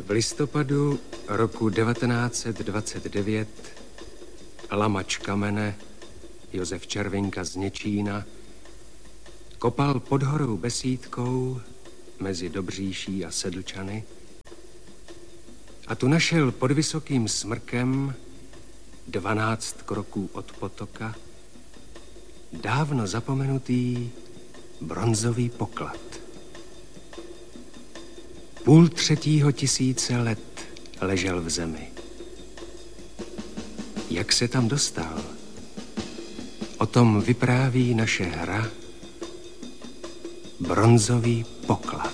V listopadu roku 1929 lamač kamene Josef Červinka z Něčína kopal pod horou Besídkou mezi Dobříší a Sedlčany a tu našel pod vysokým smrkem 12 kroků od potoka dávno zapomenutý bronzový poklad. 500 000 let ležel v zemi. Jak se tam dostal? O tom vypráví naše hra Bronzový poklad.